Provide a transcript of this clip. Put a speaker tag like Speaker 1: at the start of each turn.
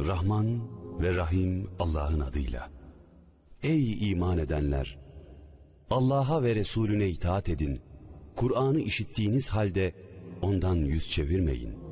Speaker 1: Rahman ve Rahim Allah'ın adıyla. Ey iman edenler! Allah'a ve Resulüne itaat edin. Kur'an'ı işittiğiniz halde ondan yüz çevirmeyin.